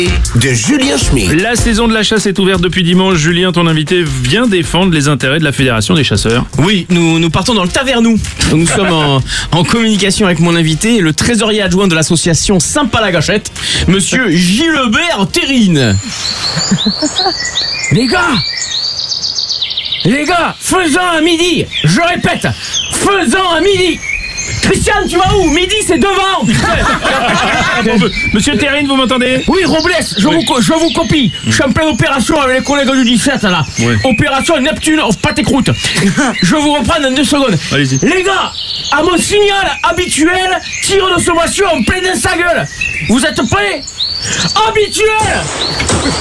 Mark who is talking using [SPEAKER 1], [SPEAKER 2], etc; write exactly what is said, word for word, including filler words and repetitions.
[SPEAKER 1] de Julien Schmid.
[SPEAKER 2] La saison de la chasse est ouverte depuis dimanche. Julien, ton invité, vient défendre les intérêts de la Fédération des chasseurs.
[SPEAKER 3] Oui, nous, nous partons dans le Tavernou. Nous sommes en, en communication avec mon invité, le trésorier adjoint de l'association Saint-Palagachette, monsieur Gilbert Terrine.
[SPEAKER 4] Les gars Les gars, faisons à midi. Je répète, faisons à midi. Christian, tu vas où? Midi, c'est devant.
[SPEAKER 2] Monsieur Terrine, vous m'entendez?
[SPEAKER 4] Oui, Robles, je,
[SPEAKER 2] Oui.
[SPEAKER 4] vous, co- je vous copie. Je suis en pleine opération avec les collègues du dix-sept, là.
[SPEAKER 2] Ouais.
[SPEAKER 4] Opération Neptune of Pâté-Croûte. Je vous reprends dans deux secondes.
[SPEAKER 2] Allez-y.
[SPEAKER 4] Les gars, à mon signal habituel, tir de sommation en plein dans sa gueule. Vous êtes prêts? Habituel.